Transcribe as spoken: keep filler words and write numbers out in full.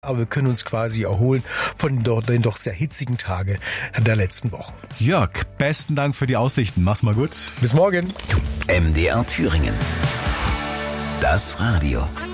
Aber wir können uns quasi erholen von den doch sehr hitzigen Tagen der letzten Wochen. Jörg, besten Dank für die Aussichten. Mach's mal gut. Bis morgen. M D R Thüringen. Das Radio.